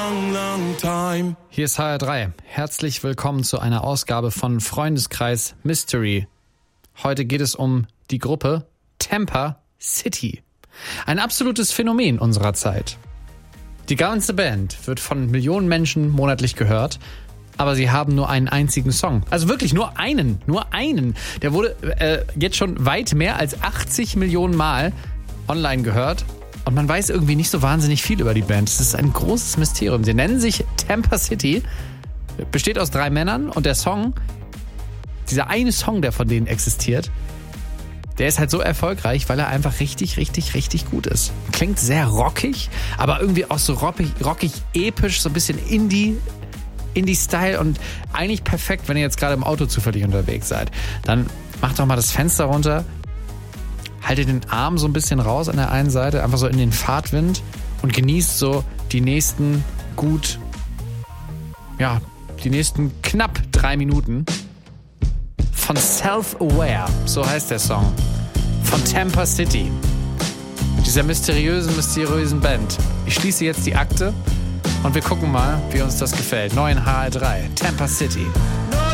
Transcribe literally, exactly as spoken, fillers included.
long, long time. Hier ist H R drei. Herzlich willkommen zu einer Ausgabe von Freundeskreis Mystery. Heute geht es um die Gruppe Tampa City. Ein absolutes Phänomen unserer Zeit. Die ganze Band wird von Millionen Menschen monatlich gehört, aber sie haben nur einen einzigen Song. Also wirklich nur einen, nur einen. Der wurde äh, jetzt schon weit mehr als achtzig Millionen Mal online gehört. Und man weiß irgendwie nicht so wahnsinnig viel über die Band. Es ist ein großes Mysterium. Sie nennen sich Tampa City, besteht aus drei Männern und der Song, dieser eine Song, der von denen existiert, der ist halt so erfolgreich, weil er einfach richtig, richtig, richtig gut ist. Klingt sehr rockig, aber irgendwie auch so rockig, rockig episch, so ein bisschen Indie, Indie-Style und eigentlich perfekt, wenn ihr jetzt gerade im Auto zufällig unterwegs seid. Dann macht doch mal das Fenster runter, haltet den Arm so ein bisschen raus an der einen Seite, einfach so in den Fahrtwind und genießt so die nächsten gut, ja, die nächsten knapp drei Minuten von Self-Aware, so heißt der Song, von Tampa City, dieser mysteriösen, mysteriösen Band. Ich schließe jetzt die Akte und wir gucken mal, wie uns das gefällt. Neu in H R drei, Tampa City. No